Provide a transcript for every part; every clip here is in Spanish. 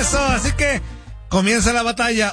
Eso, así que comienza la batalla.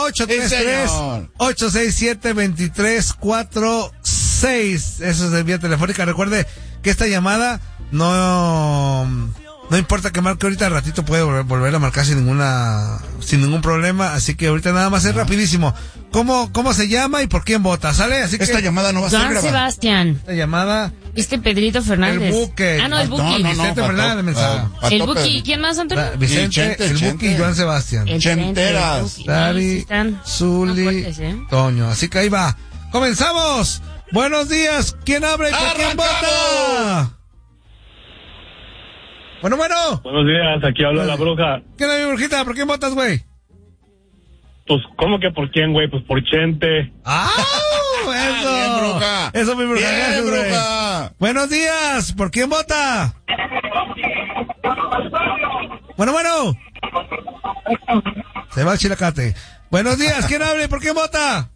1-833-867-2346. Eso es de vía telefónica. Recuerde que esta llamada no importa que marque ahorita, al ratito puede volver a marcar sin ningún problema, así que ahorita nada más es rapidísimo. ¿Cómo se llama y por quién vota? ¿Sale? Así que esta llamada no va a ser grabada. Sebastián. Esta llamada. Pedrito Fernández. El Buque. Ah, no, el Buki. Vicente Fernández mensaje. El Buki. ¿Quién más, Antonio? Vicente, el Buki y Joan Sebastián. Chenteras. Dari, Zuli, Toño. Así que ahí va. ¡Comenzamos! Buenos días. ¿Quién habla y por quién vota? Bueno. Buenos días, aquí habla la bruja. ¿Quién es mi brujita? ¿Por quién votas, güey? Pues, ¿cómo que por quién, güey? Pues por Chente. ¡Ah! ¡Eso! Bien, bruja. Eso, mi bruja. Bien, Gracias, bruja. Güey. Buenos días. ¿Por quién vota? Bueno. Se va el chilacate. Buenos días. ¿Quién habla y por quién vota?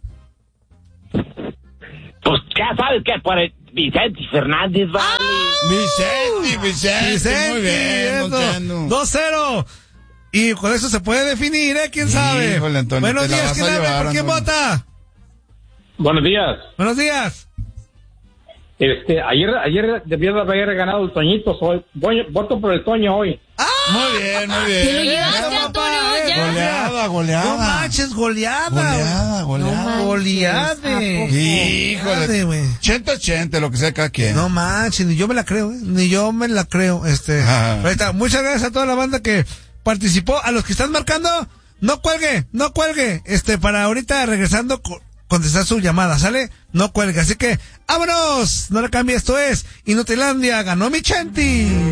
Pues ya sabes que por el Vicente Fernández, vale. Vicente, muy bien, Montano. 2-0. Y con eso se puede definir, ¿Quién sabe? Híjole, Antonio, buenos te la días, vas ¿quién a habla? llevar, ¿Por quién Antonio? vota? Buenos días. Buenos días. Ayer debió de haber ganado el Toñito. Voto por el Toño hoy. Muy bien. ¿Te lo llevaste, Antonio? Ya. Goleada. No manches, goleada. Goleade. Híjole. Güey. Chente, lo que sea cada quien. No manches, ni yo me la creo, Ajá. Ahí está. Muchas gracias a toda la banda que participó. A los que están marcando, no cuelgue. Para ahorita regresando contestar su llamada, ¿sale? No cuelgue. Así que, ¡vámonos! No le cambie, esto es Inutilandia, ganó mi Chenti.